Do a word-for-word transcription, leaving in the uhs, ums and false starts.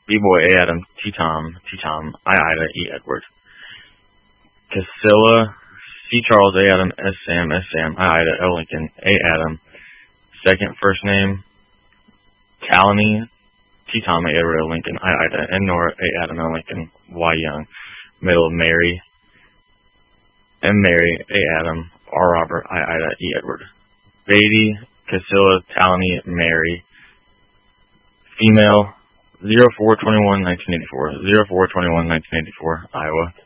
B-Boy, A. Adam, T-Tom, T-Tom, I. Ida, E. Edward. Casilla, C. Charles, A. Adam, S. Sam, S. Sam, I. Ida, L. Lincoln, A. Adam. Second first name, Talony, T. Tom, A. Edward, L. Lincoln, I. Ida, N. Nora, A. Adam, L. Lincoln, Y. Young. Middle, Mary, M. Mary, A. Adam, R. Robert, I. Ida, E. Edward. Beatty, Casilla, Talony, Mary. Female, zero four twenty-one nineteen eighty-four, zero four twenty-one nineteen eighty-four, Iowa.